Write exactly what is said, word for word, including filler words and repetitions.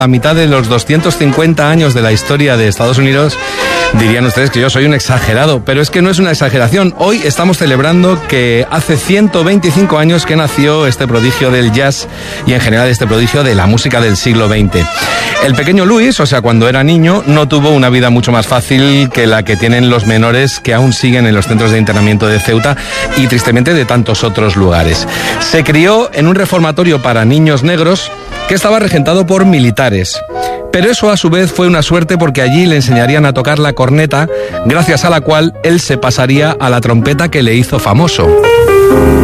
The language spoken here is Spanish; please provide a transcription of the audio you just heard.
a mitad de los doscientos cincuenta años de la historia de Estados Unidos, dirían ustedes que yo soy un exagerado, pero es que no es una exageración. Hoy estamos celebrando que hace ciento veinticinco años que nació este prodigio del jazz y en general este prodigio de la música del siglo veinte. El pequeño Louis, o sea, cuando era niño, no tuvo una vida mucho más fácil que la que tienen los menores que aún siguen en los centros de internamiento de Ceuta y tristemente de tantos otros lugares. Se crió en un reformatorio para niños negros que estaba regentado por militares. Pero eso a su vez fue una suerte porque allí le enseñarían a tocar la corneta, gracias a la cual él se pasaría a la trompeta que le hizo famoso.